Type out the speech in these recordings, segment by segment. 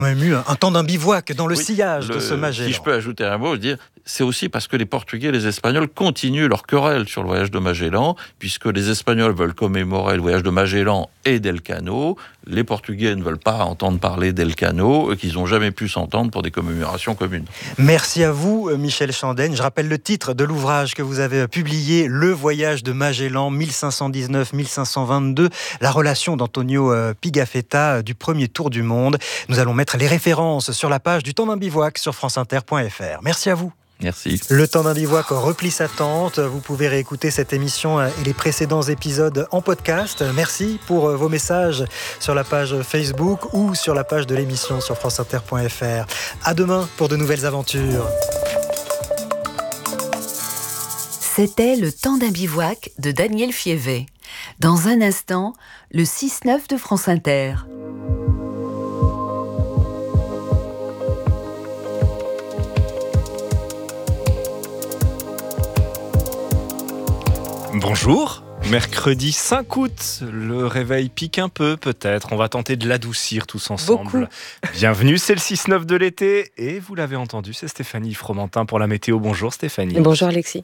Même eu un temps d'un bivouac dans le sillage de ce Magellan. Si je peux ajouter un mot, je veux dire, c'est aussi parce que les Portugais et les Espagnols continuent leur querelle sur le voyage de Magellan, puisque les Espagnols veulent commémorer le voyage de Magellan et d'Elcano. Les Portugais ne veulent pas entendre parler d'Elcano, qu'ils n'ont jamais pu s'entendre pour des commémorations communes. Merci à vous, Michel Chandaigne. Je rappelle le titre de l'ouvrage que vous avez publié, Le voyage de Magellan, 1519-1522, la relation d'Antonio Pigafetta du premier tour du monde. Nous allons mettre les références sur la page du Temps d'un bivouac sur franceinter.fr. Merci à vous. Merci. Le Temps d'un bivouac replie sa tente. Vous pouvez réécouter cette émission et les précédents épisodes en podcast. Merci pour vos messages sur la page Facebook ou sur la page de l'émission sur franceinter.fr. À demain pour de nouvelles aventures. C'était Le Temps d'un bivouac de Daniel Fievet. Dans un instant, le 6-9 de France Inter. Bonjour, mercredi 5 août, le réveil pique un peu peut-être, on va tenter de l'adoucir tous ensemble. Beaucoup. Bienvenue, c'est le 6-9 de l'été et vous l'avez entendu, c'est Stéphanie Fromentin pour la météo. Bonjour Stéphanie. Bonjour Alexis.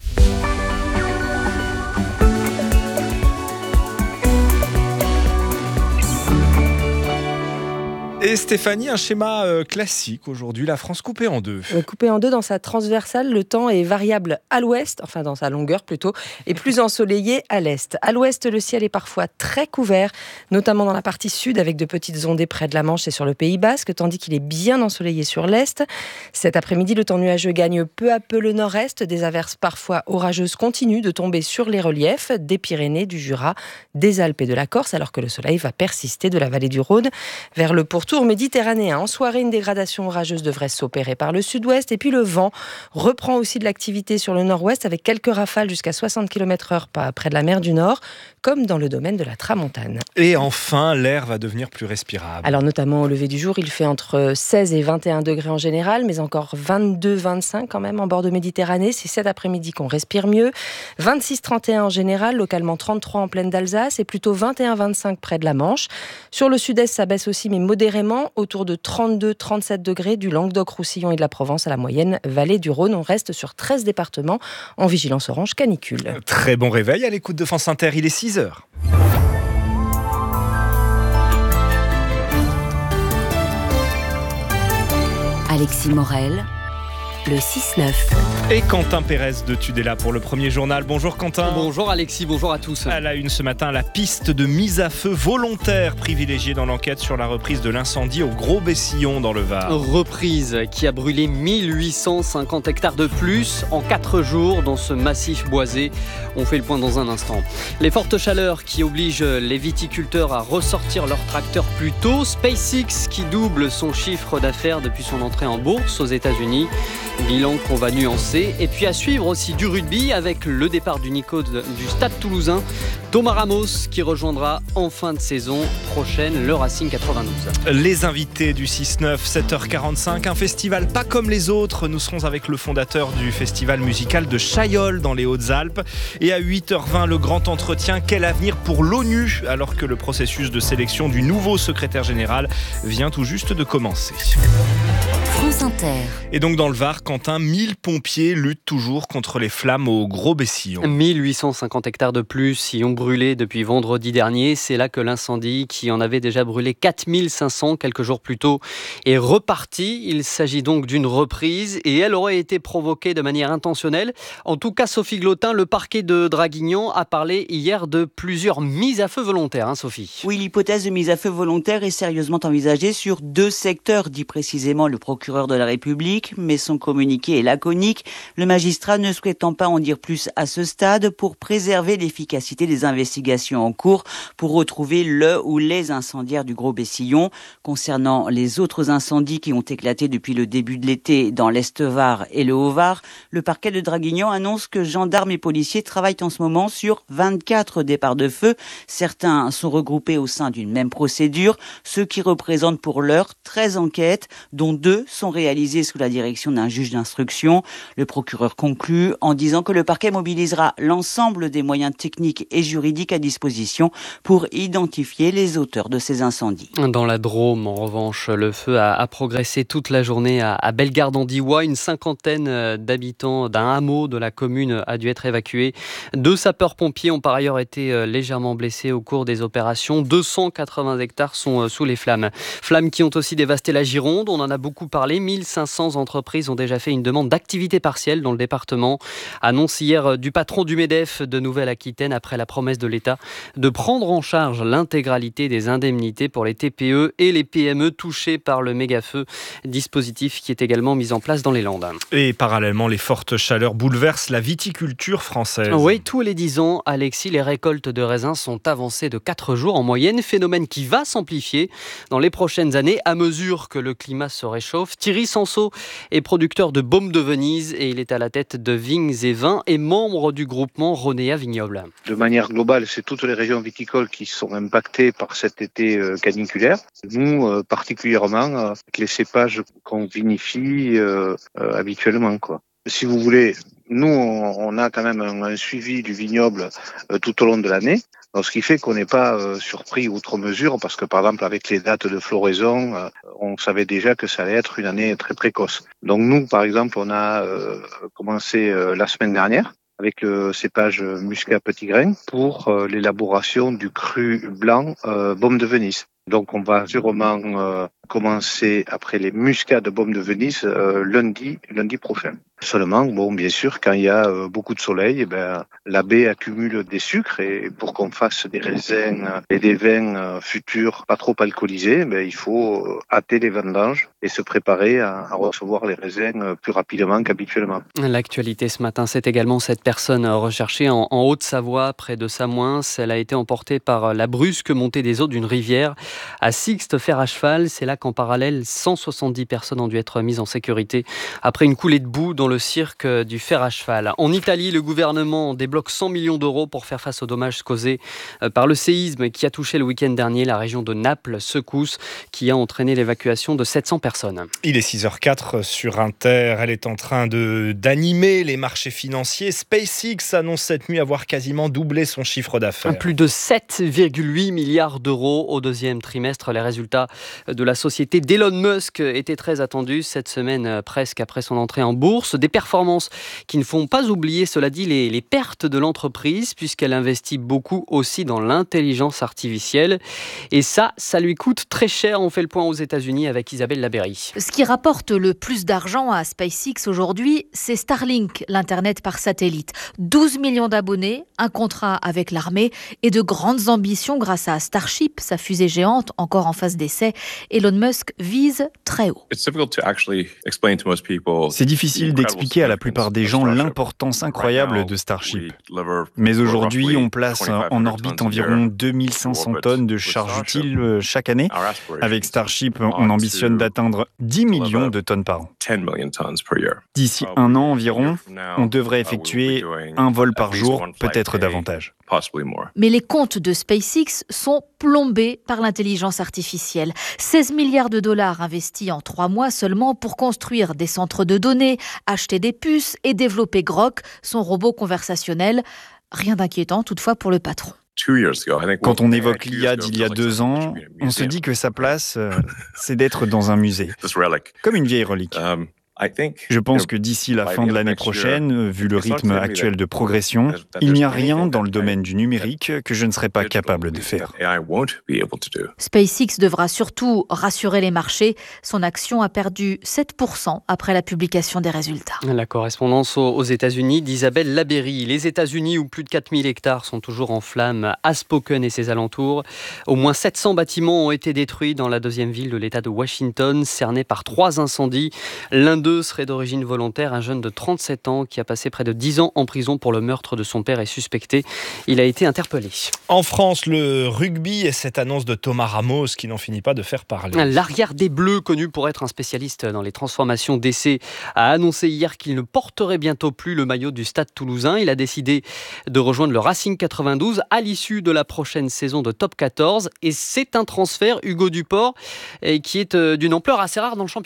Et Stéphanie, un schéma classique aujourd'hui, la France coupée en deux. Coupée en deux dans sa transversale, le temps est variable à l'ouest, enfin dans sa longueur plutôt, et plus ensoleillé à l'est. À l'ouest, le ciel est parfois très couvert, notamment dans la partie sud avec de petites ondées près de la Manche et sur le Pays Basque, tandis qu'il est bien ensoleillé sur l'est. Cet après-midi, le temps nuageux gagne peu à peu le nord-est. Des averses parfois orageuses continuent de tomber sur les reliefs des Pyrénées, du Jura, des Alpes et de la Corse, alors que le soleil va persister de la vallée du Rhône vers le pourtour méditerranéen. En soirée, une dégradation orageuse devrait s'opérer par le sud-ouest et puis le vent reprend aussi de l'activité sur le nord-ouest avec quelques rafales jusqu'à 60 km/h près de la mer du Nord, comme dans le domaine de la Tramontane. Et enfin, l'air va devenir plus respirable. Alors notamment au lever du jour, il fait entre 16 et 21 degrés en général, mais encore 22-25 quand même en bord de Méditerranée. C'est cet après-midi qu'on respire mieux. 26-31 en général, localement 33 en plaine d'Alsace et plutôt 21-25 près de la Manche. Sur le sud-est, ça baisse aussi, mais modérément, autour de 32-37 degrés du Languedoc-Roussillon et de la Provence à la moyenne vallée du Rhône. On reste sur 13 départements en vigilance orange canicule. Très bon réveil à l'écoute de France Inter, il est 6h. Alexis Morel, le 6-9. Et Quentin Pérez de Tudela pour le premier journal. Bonjour Quentin. Bonjour Alexis, bonjour à tous. À la une ce matin, la piste de mise à feu volontaire privilégiée dans l'enquête sur la reprise de l'incendie au Gros-Bessillon dans le Var. Reprise qui a brûlé 1850 hectares de plus en 4 jours dans ce massif boisé. On fait le point dans un instant. Les fortes chaleurs qui obligent les viticulteurs à ressortir leurs tracteurs plus tôt. SpaceX qui double son chiffre d'affaires depuis son entrée en bourse aux États-Unis. Bilan qu'on va nuancer. Et puis à suivre aussi du rugby avec le départ du Nico du Stade Toulousain. Thomas Ramos qui rejoindra en fin de saison prochaine le Racing 92. Les invités du 6-9, 7h45, un festival pas comme les autres. Nous serons avec le fondateur du festival musical de Chaillol dans les Hautes-Alpes. Et à 8h20, le grand entretien. Quel avenir pour l'ONU alors que le processus de sélection du nouveau secrétaire général vient tout juste de commencer. France Inter. Et donc dans le Var, Quentin, 1000 pompiers luttent toujours contre les flammes au Gros-Bessillon. 1850 hectares de plus y ont brûlé depuis vendredi dernier. C'est là que l'incendie, qui en avait déjà brûlé 4500 quelques jours plus tôt, est reparti. Il s'agit donc d'une reprise et elle aurait été provoquée de manière intentionnelle. En tout cas, Sophie Glotin, le parquet de Draguignan, a parlé hier de plusieurs mises à feu volontaires. Sophie ? Oui, l'hypothèse de mise à feu volontaire est sérieusement envisagée sur 2 secteurs, dit précisément le procureur de la République, mais son communiqué est laconique, le magistrat ne souhaitant pas en dire plus à ce stade pour préserver l'efficacité des investigations en cours pour retrouver le ou les incendiaires du Gros-Bessillon. Concernant les autres incendies qui ont éclaté depuis le début de l'été dans l'Est-Var et le Haut-Var, le parquet de Draguignan annonce que gendarmes et policiers travaillent en ce moment sur 24 départs de feu. Certains sont regroupés au sein d'une même procédure, ce qui représente pour l'heure 13 enquêtes, dont 2 sont réalisées sous la direction d'un juge d'instruction. Le procureur conclut en disant que le parquet mobilisera l'ensemble des moyens techniques et juridiques à disposition pour identifier les auteurs de ces incendies. Dans la Drôme, en revanche, le feu a progressé toute la journée à Bellegarde-en-Diois. Une cinquantaine d'habitants d'un hameau de la commune a dû être évacués. 2 sapeurs-pompiers ont par ailleurs été légèrement blessés au cours des opérations. 280 hectares sont sous les flammes. Flammes qui ont aussi dévasté la Gironde. On en a beaucoup parlé. 1500 entreprises ont déjà fait une demande d'activité partielle dans le département. Annonce hier du patron du MEDEF de Nouvelle-Aquitaine après la promesse de l'État de prendre en charge l'intégralité des indemnités pour les TPE et les PME touchés par le méga-feu. Dispositif qui est également mis en place dans les Landes. Et parallèlement, les fortes chaleurs bouleversent la viticulture française. Oui, tous les 10 ans, Alexis, les récoltes de raisins sont avancées de 4 jours en moyenne, phénomène qui va s'amplifier dans les prochaines années à mesure que le climat se réchauffe. Thierry Sanso est producteur de Baume de Venise et il est à la tête de Vignes et Vins et membre du groupement Ronéa Vignoble. De manière globale, c'est toutes les régions viticoles qui sont impactées par cet été caniculaire. Nous, particulièrement, avec les cépages qu'on vinifie habituellement, quoi. Si vous voulez, nous, on a quand même un suivi du vignoble tout au long de l'année. Donc, ce qui fait qu'on n'est pas surpris outre mesure parce que, par exemple, avec les dates de floraison, on savait déjà que ça allait être une année très précoce. Donc, nous, par exemple, on a commencé la semaine dernière avec le cépage Muscat Petit Grain pour l'élaboration du cru blanc Baume de Venise. Donc, on va sûrement commencer après les muscats de Baume de Venise lundi prochain. Seulement, bon, bien sûr, quand il y a beaucoup de soleil, la baie accumule des sucres et pour qu'on fasse des raisins et des vins futurs pas trop alcoolisés, il faut hâter les vendanges et se préparer à recevoir les raisins plus rapidement qu'habituellement. L'actualité ce matin, c'est également cette personne recherchée en Haute-Savoie, près de Samoins. Elle a été emportée par la brusque montée des eaux d'une rivière à Sixte fer à cheval. C'est là qu'en parallèle, 170 personnes ont dû être mises en sécurité après une coulée de boue dans le cirque du fer à cheval. En Italie, le gouvernement débloque 100 millions d'euros pour faire face aux dommages causés par le séisme qui a touché le week-end dernier la région de Naples, secousse qui a entraîné l'évacuation de 700 personnes. Il est 6h04 sur Inter. Elle est en train d'animer les marchés financiers. SpaceX annonce cette nuit avoir quasiment doublé son chiffre d'affaires. Plus de 7,8 milliards d'euros au deuxième trimestre. Les résultats de la société d'Elon Musk étaient très attendus cette semaine, presque après son entrée en bourse. Des performances qui ne font pas oublier, cela dit, les pertes de l'entreprise, puisqu'elle investit beaucoup aussi dans l'intelligence artificielle. Et ça lui coûte très cher. On fait le point aux États-Unis avec Isabelle Labéry. Ce qui rapporte le plus d'argent à SpaceX aujourd'hui, c'est Starlink, l'Internet par satellite. 12 millions d'abonnés, un contrat avec l'armée et de grandes ambitions grâce à Starship, sa fusée géante, encore en phase d'essai. Elon Musk vise très haut. C'est difficile d'expliquer à la plupart des gens l'importance incroyable de Starship. Mais aujourd'hui, on place en orbite environ 2500 tonnes de charges utiles chaque année. Avec Starship, on ambitionne d'atteindre 10 millions de tonnes par an. D'ici un an environ, on devrait effectuer un vol par jour, peut-être davantage. Mais les comptes de SpaceX sont plombés par l'intelligence artificielle. 16 milliards de dollars investis en 3 mois seulement pour construire des centres de données, acheter des puces et développer Grok, son robot conversationnel. Rien d'inquiétant toutefois pour le patron. Quand on évoque l'IA d'il y a 2 ans, on se dit que sa place, c'est d'être dans un musée, comme une vieille relique. Je pense que d'ici la fin de l'année prochaine, vu le rythme actuel de progression, il n'y a rien dans le domaine du numérique que je ne serai pas capable de faire. SpaceX devra surtout rassurer les marchés. Son action a perdu 7% après la publication des résultats. La correspondance aux États-Unis d'Isabelle Labéry. Les États-Unis, où plus de 4000 hectares sont toujours en flammes à Spokane et ses alentours. Au moins 700 bâtiments ont été détruits dans la deuxième ville de l'État de Washington, cernée par 3 incendies. L'un d'eux serait d'origine volontaire. Un jeune de 37 ans qui a passé près de 10 ans en prison pour le meurtre de son père est suspecté. Il a été interpellé. En France, le rugby et cette annonce de Thomas Ramos qui n'en finit pas de faire parler. L'arrière des Bleus, connu pour être un spécialiste dans les transformations d'essais, a annoncé hier qu'il ne porterait bientôt plus le maillot du Stade Toulousain. Il a décidé de rejoindre le Racing 92 à l'issue de la prochaine saison de Top 14. Et c'est un transfert, Hugo Duport, qui est d'une ampleur assez rare dans le championnat.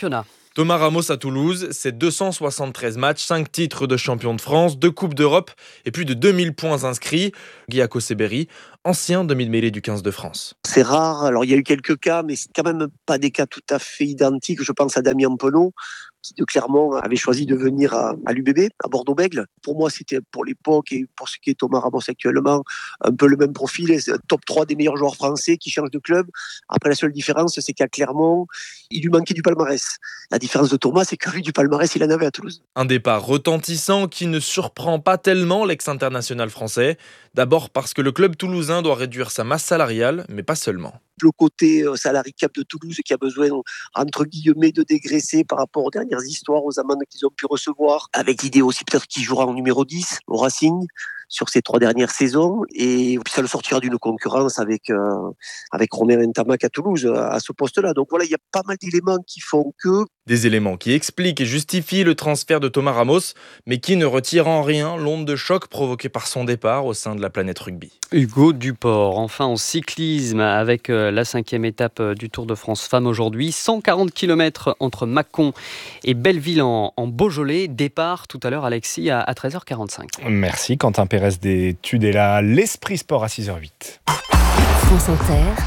Thomas Ramos à Toulouse, c'est 273 matchs, 5 titres de champion de France, 2 Coupes d'Europe et plus de 2000 points inscrits. Guy Akoseberi, ancien demi-de-mêlée du 15 de France. C'est rare, alors il y a eu quelques cas, mais c'est quand même pas des cas tout à fait identiques. Je pense à Damien Penaud, qui de Clermont avait choisi de venir à l'UBB, à Bordeaux-Bègles. Pour moi, c'était pour l'époque et pour ce qui est Thomas Ramos actuellement, un peu le même profil, top 3 des meilleurs joueurs français qui changent de club. Après, la seule différence, c'est qu'à Clermont, il lui manquait du palmarès. La différence de Thomas, c'est que lui, du palmarès, il en avait à Toulouse. Un départ retentissant qui ne surprend pas tellement l'ex-international français. D'abord parce que le club toulousain doit réduire sa masse salariale, mais pas seulement. Le côté salarié cap de Toulouse qui a besoin, entre guillemets, de dégraisser par rapport aux dernières histoires, aux amendes qu'ils ont pu recevoir, avec l'idée aussi peut-être qu'il jouera en numéro 10 au Racing sur ces 3 dernières saisons, et puis ça le sortira d'une concurrence avec Romain Ntamak à Toulouse à ce poste-là. Donc voilà, il y a pas mal d'éléments qui font que... Des éléments qui expliquent et justifient le transfert de Thomas Ramos, mais qui ne retirent en rien l'onde de choc provoquée par son départ au sein de la planète rugby. Hugo Duport, enfin en cyclisme, avec la 5e étape du Tour de France Femmes aujourd'hui. 140 km entre Mâcon et Belleville en Beaujolais. Départ tout à l'heure, Alexis, à 13h45. Merci Quentin Pérez des Tudela. L'Esprit Sport à 6h08. France Inter,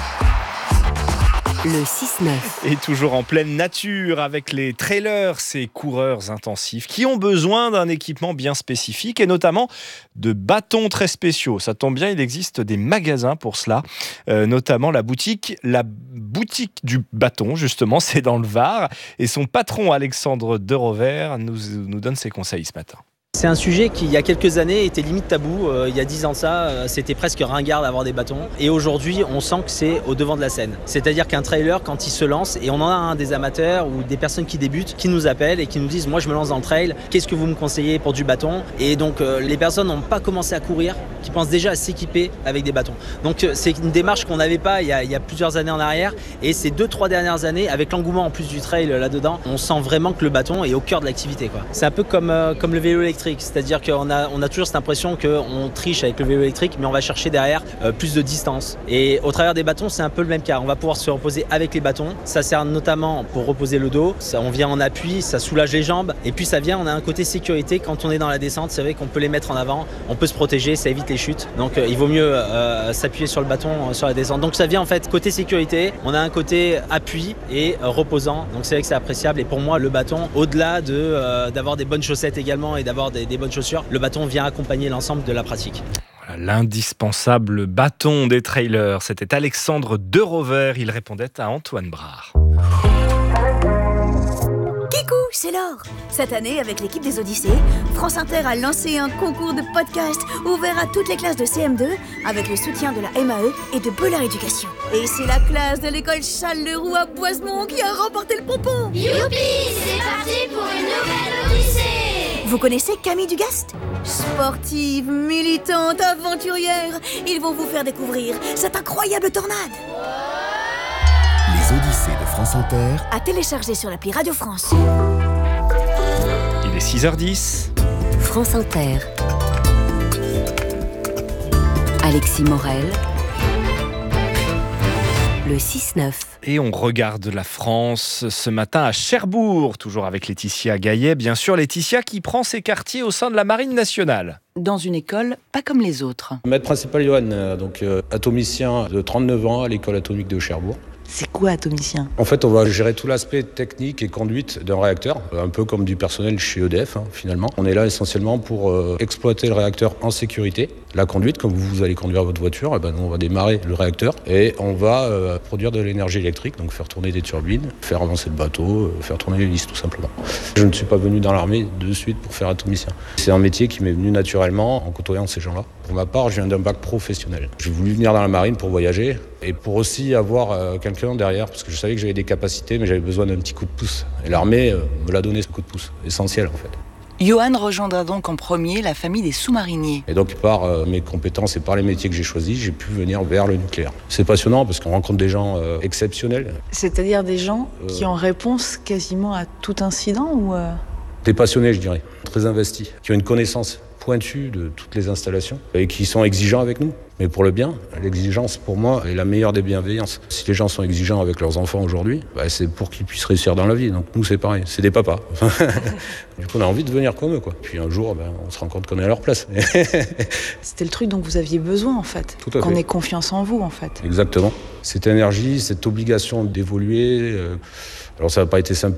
le 6-9. Et toujours en pleine nature avec les trailers, ces coureurs intensifs qui ont besoin d'un équipement bien spécifique et notamment de bâtons très spéciaux. Ça tombe bien, il existe des magasins pour cela, notamment la boutique du bâton, justement, c'est dans le Var. Et son patron Alexandre De Rovere nous donne ses conseils ce matin. C'est un sujet qui, il y a quelques années, était limite tabou. Il y a 10 ans de ça, c'était presque ringard d'avoir des bâtons. Et aujourd'hui, on sent que c'est au devant de la scène. C'est-à-dire qu'un trailer, quand il se lance, et on en a des amateurs ou des personnes qui débutent, qui nous appellent et qui nous disent « Moi, je me lance dans le trail, qu'est-ce que vous me conseillez pour du bâton ?» Et donc, les personnes n'ont pas commencé à courir, qui pensent déjà à s'équiper avec des bâtons. Donc, c'est une démarche qu'on n'avait pas il y a plusieurs années en arrière. Et ces 2-3 dernières années, avec l'engouement en plus du trail là-dedans, on sent vraiment que le bâton est au cœur de l'activité, quoi. C'est un peu comme le vélo électrique. C'est-à-dire qu'on a toujours cette impression qu'on triche avec le vélo électrique, mais on va chercher derrière plus de distance. Et au travers des bâtons, c'est un peu le même cas. On va pouvoir se reposer avec les bâtons. Ça sert notamment pour reposer le dos. On vient en appui, ça soulage les jambes. Et puis on a un côté sécurité. Quand on est dans la descente, c'est vrai qu'on peut les mettre en avant. On peut se protéger, ça évite les chutes. Donc il vaut mieux s'appuyer sur le bâton sur la descente. Donc ça vient en fait côté sécurité. On a un côté appui et reposant. Donc c'est vrai que c'est appréciable. Et pour moi, le bâton, au-delà d'avoir des bonnes chaussettes également et d'avoir des bonnes chaussures, le bâton vient accompagner l'ensemble de la pratique. Voilà, l'indispensable bâton des trailers, c'était Alexandre De Rovere, il répondait à Antoine Brard. Kikou, c'est l'or. Cette année, avec l'équipe des Odyssées, France Inter a lancé un concours de podcast ouvert à toutes les classes de CM2 avec le soutien de la MAE et de Bollard Éducation. Et c'est la classe de l'école Charles-Leroux à Boisemont qui a remporté le pompon. Youpi, c'est parti pour une nouvelle Odyssée. Vous connaissez Camille Dugast ? Sportive, militante, aventurière, ils vont vous faire découvrir cette incroyable tornade. Les Odyssées de France Inter, à télécharger sur l'appli Radio France. Il est 6h10. France Inter. Alexis Morel. Le 6-9. Et on regarde la France ce matin à Cherbourg, toujours avec Laetitia Gaillet. Bien sûr, Laetitia qui prend ses quartiers au sein de la Marine nationale. Dans une école pas comme les autres. Maître principal Johan, donc atomicien de 39 ans à l'école atomique de Cherbourg. C'est quoi atomicien ? En fait, on va gérer tout l'aspect technique et conduite d'un réacteur, un peu comme du personnel chez EDF finalement. On est là essentiellement pour exploiter le réacteur en sécurité. La conduite, comme vous allez conduire votre voiture, nous, on va démarrer le réacteur et on va produire de l'énergie électrique, donc faire tourner des turbines, faire avancer le bateau, faire tourner l'hélice tout simplement. Je ne suis pas venu dans l'armée de suite pour faire atomicien. C'est un métier qui m'est venu naturellement en côtoyant ces gens-là. Pour ma part, je viens d'un bac professionnel. J'ai voulu venir dans la marine pour voyager et pour aussi avoir quelqu'un derrière, parce que je savais que j'avais des capacités, mais j'avais besoin d'un petit coup de pouce. Et l'armée me l'a donné, ce coup de pouce, essentiel en fait. Johan rejoindra donc en premier la famille des sous-mariniers. Et donc par mes compétences et par les métiers que j'ai choisis, j'ai pu venir vers le nucléaire. C'est passionnant parce qu'on rencontre des gens exceptionnels. C'est-à-dire des gens qui ont réponse quasiment à tout incident ou Des passionnés, je dirais, très investis, qui ont une connaissance pointus de toutes les installations et qui sont exigeants avec nous. Mais pour le bien, l'exigence pour moi est la meilleure des bienveillances. Si les gens sont exigeants avec leurs enfants aujourd'hui, c'est pour qu'ils puissent réussir dans la vie. Donc nous c'est pareil, c'est des papas. Du coup on a envie de devenir comme eux, quoi. Puis un jour on se rend compte qu'on est à leur place. C'était le truc dont vous aviez besoin en fait. Tout à fait. Qu'on ait confiance en vous en fait. Exactement. Cette énergie, cette obligation d'évoluer. Alors ça n'a pas été simple